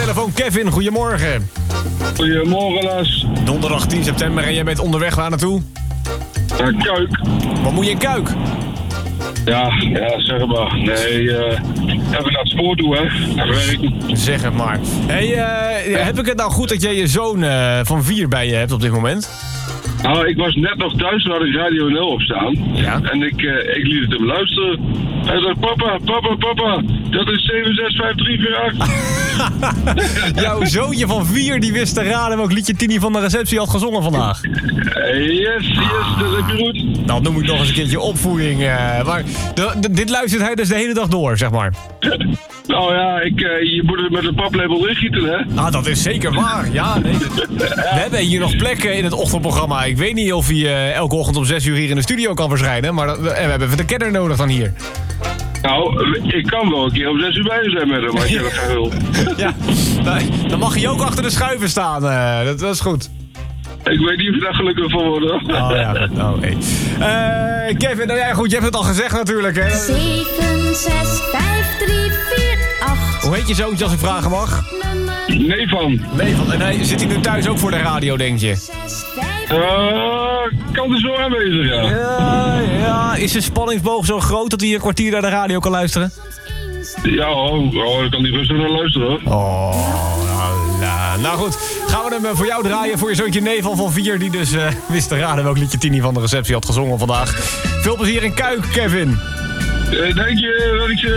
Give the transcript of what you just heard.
telefoon Kevin, goedemorgen. Goedemorgen, Lars. Donderdag 10 september en jij bent onderweg waar naartoe? Kuik. Wat moet je in Kuik? Ja, zeg maar. Nee, even naar het spoor toe, hè. Even werken. Zeg het maar. Hey, heb ik het nou goed dat jij je zoon van 4 bij je hebt op dit moment? Nou, ik was net nog thuis, toen had ik Radio 0 op staan. Ja. En ik liet het hem luisteren. Hij zei, papa, dat is 7654348. Jouw zoontje van 4 die wist te raden welk liedje Tini van de receptie had gezongen vandaag. Yes, dat heb je goed. Nou, noem ik nog eens een keertje opvoeding. Maar dit luistert hij dus de hele dag door, zeg maar. Nou ja, je moet het met een paplepel ingieten, hè. Ah, dat is zeker waar. Ja, nee. We hebben hier nog plekken in het ochtendprogramma. Ik weet niet of hij elke ochtend om 6 uur hier in de studio kan verschijnen. Maar we hebben even de kenner nodig dan hier. Nou, ik kan wel een keer om 6 uur bij je zijn met hem, als je dat graag wil. Ja, dan mag hij ook achter de schuiven staan. Dat is goed. Ik weet niet of je daar gelukkig van wordt, hoor. Oh ja, goed. Oh, hey. Kevin, nou ja, goed, je hebt het al gezegd natuurlijk, hè. 7, 6, 5, 3, 4, 8. Hoe heet je zoontje als ik vragen mag? Nee van. Nee, van. En zit hij nu thuis ook voor de radio, denk je? 6, 5. Kan er zo aanwezig, ja. Ja, is de spanningsboog zo groot dat hij een kwartier naar de radio kan luisteren? Ja, dan kan die rustig naar luisteren, hoor. Oh, nou goed. Gaan we hem voor jou draaien, voor je zoontje Neval van 4... die dus wist te raden welk liedje Tini van de receptie had gezongen vandaag. Veel plezier in Kuik, Kevin. Dank je,